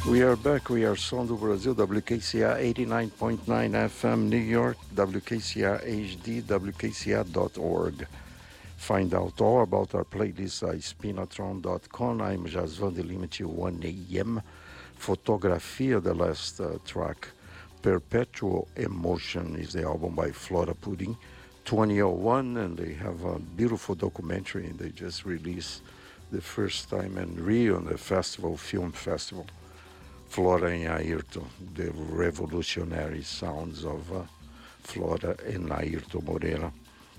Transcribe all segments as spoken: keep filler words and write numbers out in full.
We are back. We are Som do Brasil, W K C R eighty-nine point nine F M, New York, W K C R H D, W K C R dot org. Find out all about our playlist at spinatron dot com. I'm Jasvan de Lima till one A M. Fotografia, the last uh, track. Perpetual Emotion is the album by Flora Pudim. twenty oh one, and they have a beautiful documentary, and they just released the first time in Rio on the festival, film festival. Flora and Ayrton, the revolutionary sounds of uh, Flora and Ayrton Moreira.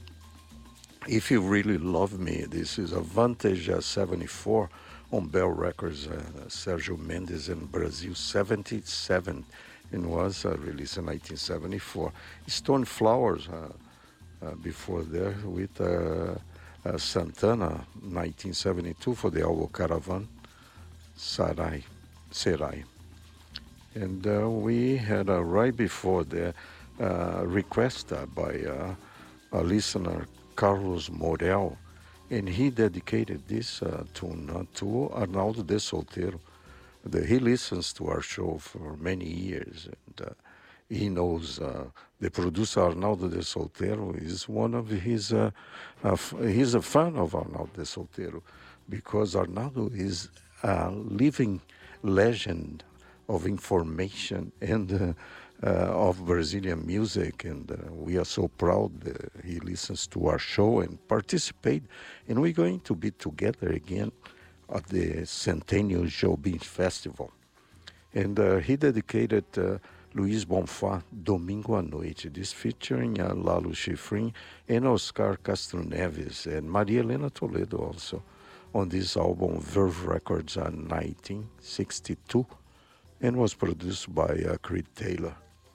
If you really love me, this is a Vantage uh, seventy-four on Bell Records, uh, Sergio Mendes in Brazil, seventy-seven, and was uh, released in nineteen seventy-four. Stone Flowers uh, uh, before there with uh, uh, Santana, nineteen seventy-two for the album Caravan, Sarai, Serai. And uh, we had uh, right before the uh, request uh, by uh, a listener, Carlos Morel, and he dedicated this uh, tune uh, to Arnaldo de Solteiro. The, he listens to our show for many years, and uh, he knows uh, the producer Arnaldo de Solteiro is one of his, uh, uh, he's a fan of Arnaldo de Solteiro because Arnaldo is a living legend of information and uh, uh, of Brazilian music, and uh, we are so proud that he listens to our show and participate, and we're going to be together again at the Centennial Jobim Festival. And uh, he dedicated uh, Luiz Bonfá, Domingo à Noite, this featuring uh, Lalo Schifrin and Oscar Castro Neves and Maria Helena Toledo also on this album, Verve Records, in nineteen sixty-two, and was produced by uh, Creed Taylor.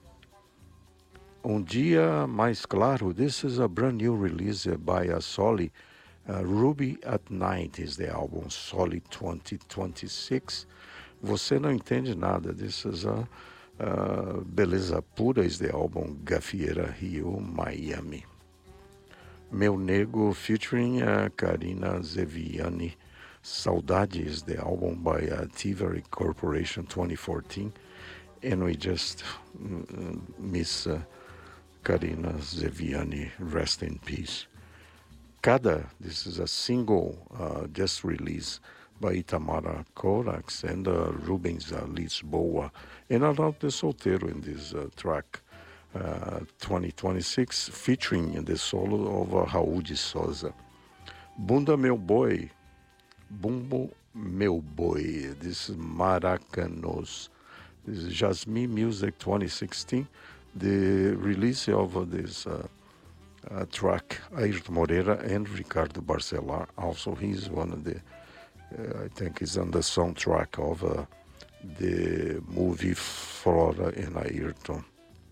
Um Dia Mais Claro, this is a brand new release uh, by uh, Soli. Uh, Ruby at Night is the album, Soli twenty twenty-six. Você Não Entende Nada, this is a uh, Beleza Pura is the album, Gafieira Rio, Miami. Meu Nego featuring uh, Karina Zeviani. Saudade is the album by uh, Tivari Corporation twenty fourteen, and we just uh, miss uh, Karina Zeviani, rest in peace. Cada, this is a single uh, just released by Itamara Corax and uh, Rubens uh, Lisboa, and Arnaldo de Solteiro in this uh, track, uh, twenty twenty-six, featuring in the solo of uh, Raul de Souza. Bunda Meu Boi, Bumbo Meu Boi, this is Maracanos. This is Jasmine Music twenty sixteen, the release of this uh, uh, track, Ayrton Moreira and Ricardo Barcelar. Also, he's one of the, uh, I think he's on the soundtrack of uh, the movie Flora and Ayrton.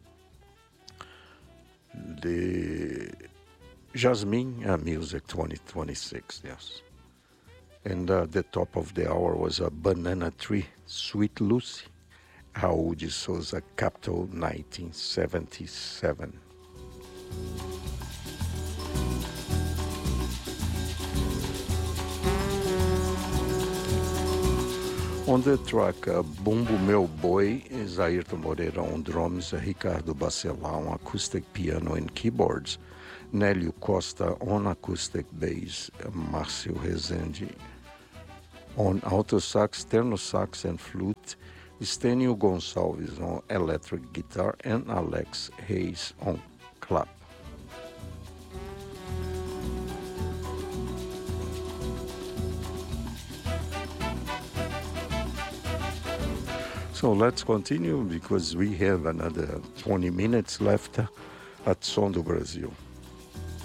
The Jasmine uh, Music twenty twenty-six, yes. And uh, the top of the hour was a Banana Tree, Sweet Lucy, Raul de Souza, Capital, nineteen seventy-seven. On the track, uh, Bumbo Meu Boi is Ayrton Moreira on drums, Ricardo Bacelar on acoustic piano and keyboards, Nélio Costa on acoustic bass, Márcio Rezende on alto sax, tenor sax and flute, Stênio Gonçalves on electric guitar, and Alex Hayes on clap. So let's continue because we have another twenty minutes left at Som do Brasil.